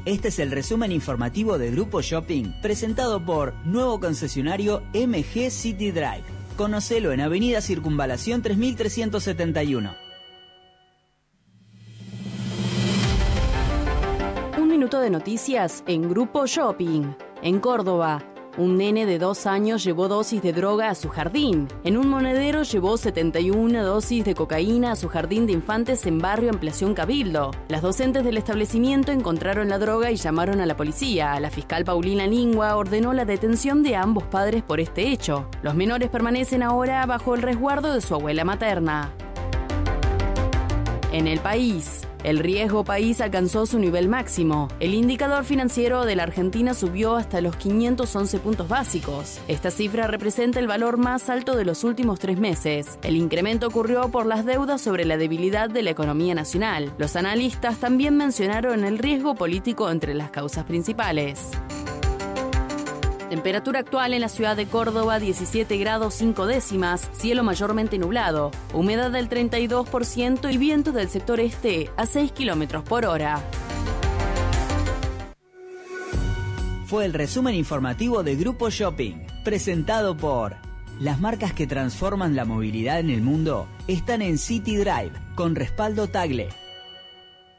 Este es el resumen informativo de Grupo Shopping, presentado por nuevo concesionario MG City Drive. Conocelo en Avenida Circunvalación 3371. Un minuto de noticias en Grupo Shopping. En Córdoba, un nene de 2 años llevó dosis de droga a su jardín. En un monedero llevó 71 dosis de cocaína a su jardín de infantes en barrio Ampliación Cabildo. Las docentes del establecimiento encontraron la droga y llamaron a la policía. La fiscal Paulina Lingua ordenó la detención de ambos padres por este hecho. Los menores permanecen ahora bajo el resguardo de su abuela materna. En el país, el riesgo país alcanzó su nivel máximo. El indicador financiero de la Argentina subió hasta los 511 puntos básicos. Esta cifra representa el valor más alto de los últimos 3 meses. El incremento ocurrió por las deudas sobre la debilidad de la economía nacional. Los analistas también mencionaron el riesgo político entre las causas principales. Temperatura actual en la ciudad de Córdoba, 17 grados 5 décimas, cielo mayormente nublado, humedad del 32% y vientos del sector este a 6 kilómetros por hora. Fue el resumen informativo de Grupo Shopping, presentado por... Las marcas que transforman la movilidad en el mundo están en City Drive, con respaldo Tagle.